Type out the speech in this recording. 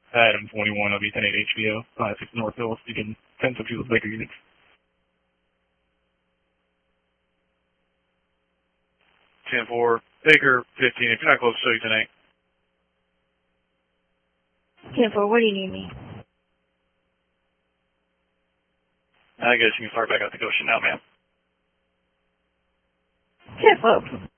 Adam 21, LB 108 HBO, 56 Northville, speaking 10 subfuels Baker units. 10-4, Baker 15, if you're not close, show you tonight. 10-4, where do you need me? I guess you can fire back out the Goshen now, ma'am. 10-4.